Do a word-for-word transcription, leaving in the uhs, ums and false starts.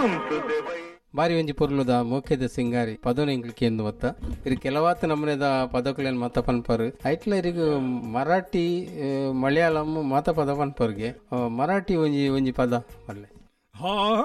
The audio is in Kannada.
ಬಾರಿ ಒಂಜಿ ಪೊರ್ಲುದ ಮೋಕೆದ ಸಿಂಗಾರಿ ಪದನ ಇಂಗ್ಲಿಕ್ಕೆ ಎಂದು ಒತ್ತ ಇರು ಕೆಲವಾತ ನಮನೆದ ಪದಕುಲೆನ್ ಮಾತ ಪನ್ಪರು ಐಟ್ಲ ಇರಿಗು ಮರಾಠಿ ಮಲಯಾಳಂ ಮಾತ ಪದ ಪನ್ಪರ್ಗೆ ಮರಾಠಿ ಒಂಜಿ ಒಂಜಿ ಪದ ಒಳ್ಳೆ